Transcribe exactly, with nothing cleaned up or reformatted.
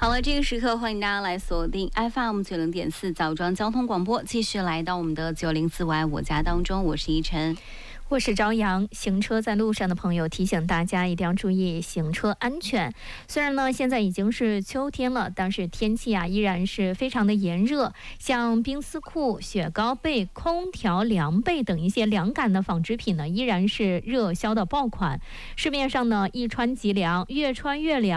好了，这个时刻欢迎大家来锁定 F M 九零点四枣庄交通广播，继续来到我们的九零四我爱我家当中，我是依晨。 我是朝阳。行车在路上的朋友提醒大家一定要注意行车安全。虽然呢现在已经是秋天了，但是天气啊依然是非常的炎热，像冰丝裤、雪糕被、空调凉被等一些凉感的纺织品呢依然是热销的爆款。市面上呢一穿即凉，越穿越凉。